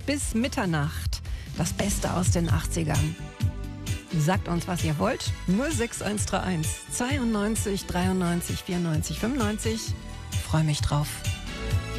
bis Mitternacht. Das Beste aus den 80ern. Sagt uns, was ihr wollt. 06131 92 93 94 95. Freue mich drauf.